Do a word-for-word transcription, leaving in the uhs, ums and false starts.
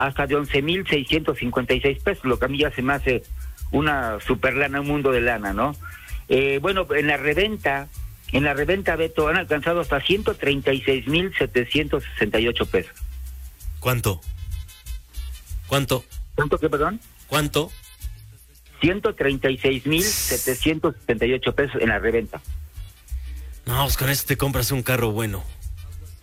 hasta de once mil seiscientos cincuenta y seis pesos, lo que a mí ya se me hace una super lana, un mundo de lana, ¿no? Eh, bueno, en la reventa, en la reventa, Beto, han alcanzado hasta ciento treinta y seis mil setecientos sesenta y ocho pesos. ¿Cuánto? ¿Cuánto? ¿Cuánto qué, perdón? ¿Cuánto? ciento treinta y seis mil setecientos setenta y ocho pesos en la reventa. No, pues con este te compras un carro bueno.